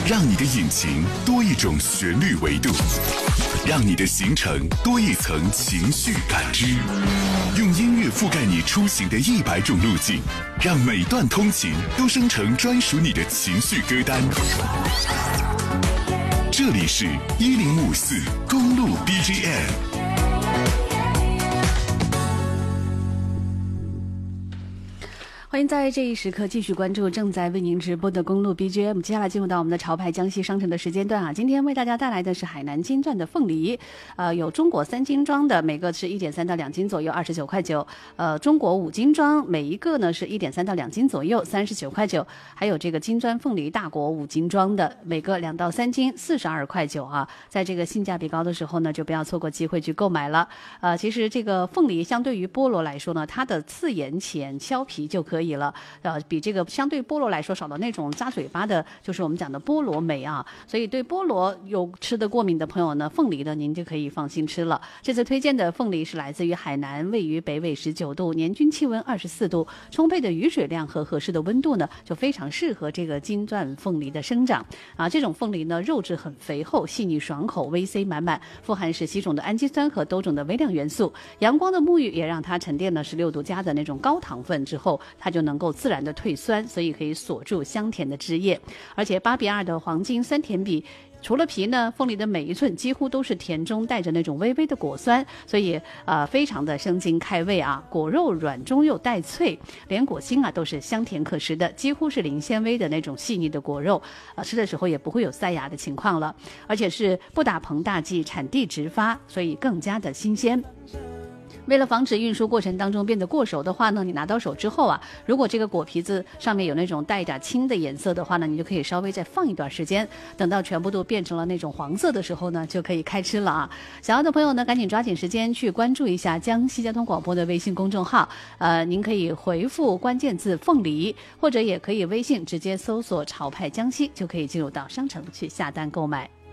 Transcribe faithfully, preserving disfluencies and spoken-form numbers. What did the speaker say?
让你的引擎多一种旋律维度，让你的行程多一层情绪感知。用音乐覆盖你出行的一百种路径，让每段通勤都生成专属你的情绪歌单。这里是一零五四公路 B G M。 欢迎在这一时刻继续关注正在为您直播的公路 B G M。 接下来进入到我们的潮牌江西商城的时间段啊，今天为大家带来的是海南金钻的凤梨，呃，有中国三斤装的，每个是一点三到两斤左右，二十九块九；呃，中国五斤装，每一个呢是一点三到两斤左右，三十九块九；还有这个金钻凤梨大国五斤装的，每个两到三斤，四十二块九啊。在这个性价比高的时候呢，就不要错过机会去购买了。呃，其实这个凤梨相对于菠萝来说呢，它的刺眼浅，削皮就可以了，呃，比这个相对菠萝来说少了那种扎嘴巴的，就是我们讲的菠萝酶啊。所以对菠萝有吃的过敏的朋友呢，凤梨的您就可以放心吃了。这次推荐的凤梨是来自于海南，位于北纬十九度，年均气温二十四度，充沛的雨水量和合适的温度呢，就非常适合这个金钻凤梨的生长啊。这种凤梨呢，肉质很肥厚，细腻爽口，维 C 满满，富含十七种的氨基酸和多种的微量元素。阳光的沐浴也让它沉淀了十六度加的那种高糖分之后，它就能够自然的退酸，所以可以锁住香甜的汁液。而且八比二的黄金酸甜比，除了皮呢，凤梨的每一寸几乎都是甜中带着那种微微的果酸，所以呃非常的生津开胃啊。果肉软中又带脆，连果心啊都是香甜可食的，几乎是零纤维的那种细腻的果肉，呃吃的时候也不会有塞牙的情况了。而且是不打棚大剂，产地直发，所以更加的新鲜。为了防止运输过程当中变得过熟的话呢，你拿到手之后啊，如果这个果皮子上面有那种带一点青的颜色的话呢，你就可以稍微再放一段时间，等到全部都变成了那种黄色的时候呢，就可以开吃了啊。想要的朋友呢，赶紧抓紧时间去关注一下江西交通广播的微信公众号，呃，您可以回复关键字凤梨，或者也可以微信直接搜索潮派江西，就可以进入到商城去下单购买。